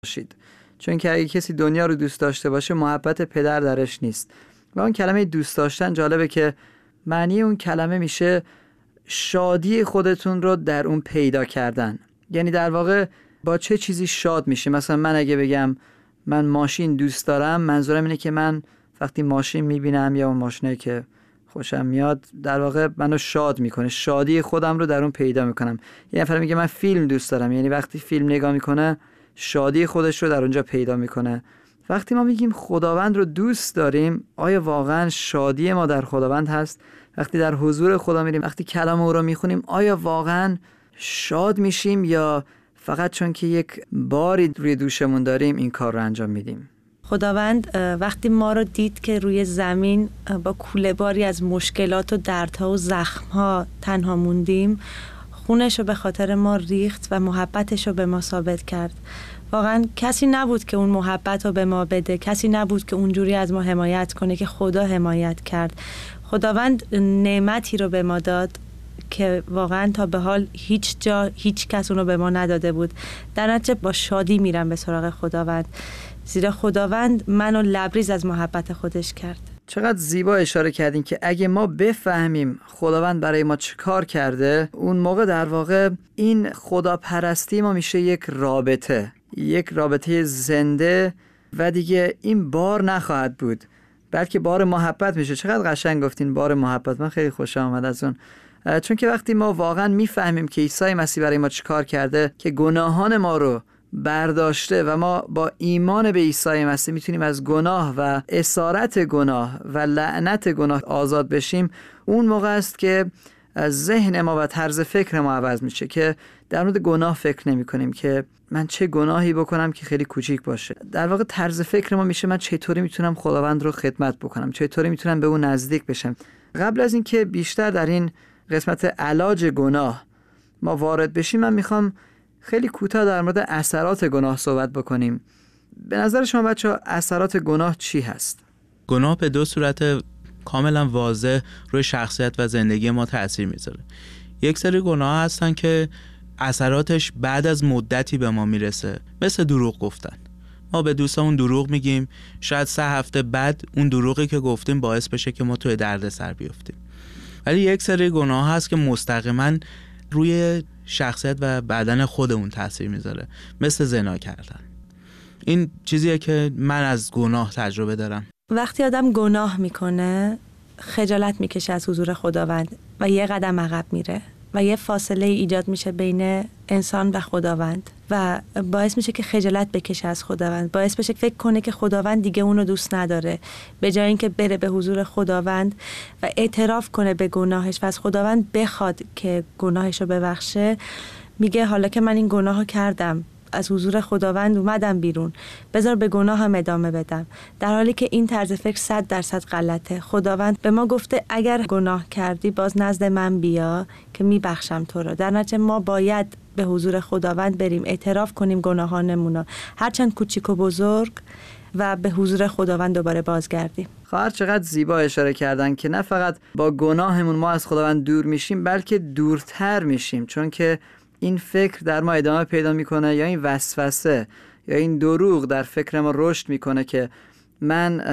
باشید، چون که اگه کسی دنیا رو دوست داشته باشه محبت پدر درش نیست. و اون کلمه دوست داشتن جالبه که معنی اون کلمه میشه شادی خودتون رو در اون پیدا کردن. یعنی در واقع با چه چیزی شاد میشه. مثلا من اگه بگم من ماشین دوست دارم، منظورم اینه که من وقتی ماشین میبینم یا اون ماشینه که خوشم میاد در واقع منو شاد میکنه، شادی خودم رو در اون پیدا میکنم. یه نفر میگه من فیلم دوست دارم، یعنی وقتی فیلم نگاه میکنه شادی خودش رو در اونجا پیدا میکنه. وقتی ما میگیم خداوند رو دوست داریم، آیا واقعا شادی ما در خداوند هست؟ وقتی در حضور خدا میریم، وقتی کلام او رو میخونیم، آیا واقعا شاد میشیم یا فقط چون که یک باری روی دوشمون داریم این کار رو انجام میدیم؟ خداوند وقتی ما رو دید که روی زمین با کوله باری از مشکلات و دردها و زخمها تنها موندیم، خونش رو به خاطر ما ریخت و محبتش رو به ما ثابت کرد. واقعا کسی نبود که اون محبت رو به ما بده، کسی نبود که اونجوری از ما حمایت کنه که خدا حمایت کرد. خداوند نعمتی رو به ما داد که واقعا تا به حال هیچ جا هیچ کس اونو به ما نداده بود. در نتیجه با شادی میرم به سراغ خداوند، زیرا خداوند منو لبریز از محبت خودش کرد. چقدر زیبا اشاره کردین که اگه ما بفهمیم خداوند برای ما چه کار کرده، اون موقع در واقع این خداپرستی ما میشه یک رابطه زنده و دیگه این بار نخواهد بود، بلکه بار محبت میشه. چقدر قشنگ گفتین بار محبت، من خیلی خوشم آمد از اون. چون که وقتی ما واقعا میفهمیم که عیسی مسیح برای ما چه کار کرده، که گناهان ما رو برداشته و ما با ایمان به عیسی مسیح میتونیم از گناه و اسارت گناه و لعنت گناه آزاد بشیم، اون موقع است که ذهن ما و طرز فکر ما عوض میشه، که در مورد گناه فکر نمی کنیم که من چه گناهی بکنم که خیلی کوچیک باشه. در واقع طرز فکر ما میشه من چطوری میتونم خداوند رو خدمت بکنم، چطوری میتونم به اون نزدیک بشم. قبل از اینکه بیشتر در این قسمت علاج گناه ما وارد بشیم، من میخوام خیلی کوتاه در مورد اثرات گناه صحبت بکنیم. به نظر شما بچه‌ها اثرات گناه چی هست؟ گناه به دو صورت کاملا واضح روی شخصیت و زندگی ما تأثیر میذاره. یک سری گناه هستن که اثراتش بعد از مدتی به ما میرسه، مثل دروغ گفتن. ما به دوستمون دروغ میگیم، شاید 3 هفته بعد اون دروغی که گفتیم باعث بشه که ما توی دردسر بیفتیم. ولی یک سری گناه هست که مستقیما روی شخصیت و بدن خودمون تأثیر میذاره، مثل زنا کردن. این چیزیه که من از گناه تجربه دارم. وقتی آدم گناه میکنه خجالت میکشه از حضور خداوند و یه قدم عقب میره و یه فاصله ایجاد میشه بین انسان و خداوند و باعث میشه که خجالت بکشه از خداوند، باعث بشه فکر کنه که خداوند دیگه اونو دوست نداره، به جای اینکه بره به حضور خداوند و اعتراف کنه به گناهش و از خداوند بخواد که گناهش رو ببخشه، میگه حالا که من این گناهو کردم، از حضور خداوند اومدم بیرون، بذار به گناهم ادامه بدم، در حالی که این طرز فکر 100% غلطه. خداوند به ما گفته اگر گناه کردی باز نزد من بیا که میبخشم تو رو. در نتیجه ما باید به حضور خداوند بریم، اعتراف کنیم گناهانمون، هرچند کوچیک و بزرگ، و به حضور خداوند دوباره بازگردیم. خواهر چقدر زیبا اشاره کردن که نه فقط با گناهمون ما از خداوند دور میشیم، بلکه دورتر میشیم، چون که این فکر در ما ادامه پیدا میکنه، یا این وسوسه یا این دروغ در فکر ما رشد میکنه که من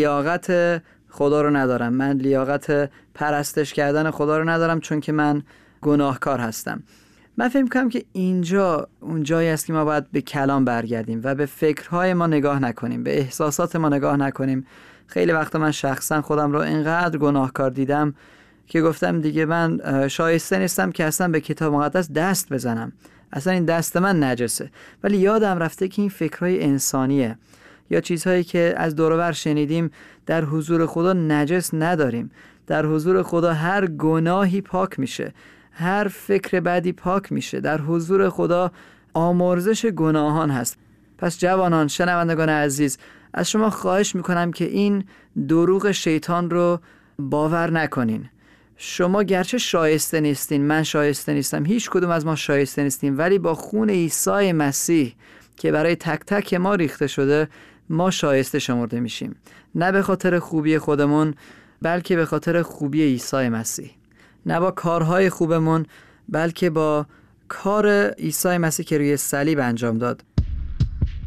لیاقت خدا رو ندارم، من لیاقت پرستش کردن خدا رو ندارم، چون که من گناهکار هستم. من فکر میکنم که اینجا اون جایی است که ما باید به کلام برگردیم و به فکرهای ما نگاه نکنیم، به احساسات ما نگاه نکنیم. خیلی وقتا من شخصا خودم رو اینقدر گناهکار دیدم که گفتم دیگه من شایسته نیستم که اصلا به کتاب مقدس دست بزنم، اصلا این دست من نجسه. ولی یادم رفته که این فکرهای انسانیه، یا چیزهایی که از دور و بر شنیدیم. در حضور خدا نجس نداریم. در حضور خدا هر گناهی پاک میشه، هر فکر بدی پاک میشه. در حضور خدا آمرزش گناهان هست. پس جوانان، شنوندگان عزیز، از شما خواهش میکنم که این دروغ شیطان رو باور نکنین. شما گرچه شایسته نیستین، من شایسته نیستم، هیچ کدوم از ما شایسته نیستیم، ولی با خون عیسی مسیح که برای تک تک ما ریخته شده ما شایسته شمرده میشیم، نه به خاطر خوبی خودمون بلکه به خاطر خوبی عیسی مسیح، نه با کارهای خوبمون بلکه با کار عیسی مسیح که روی صلیب انجام داد.